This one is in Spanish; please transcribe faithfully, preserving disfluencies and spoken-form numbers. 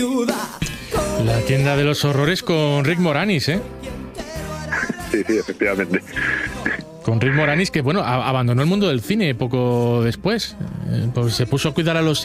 La tienda de los horrores con Rick Moranis, ¿eh? Sí, sí, efectivamente. Con Rick Moranis, que bueno, a- abandonó el mundo del cine poco después. Eh, pues se puso a cuidar a los